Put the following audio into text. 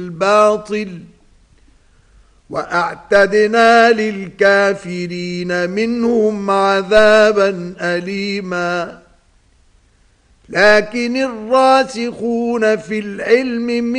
الباطل وأعتدنا للكافرين منهم عذابا أليما. لكن الراسخون في العلم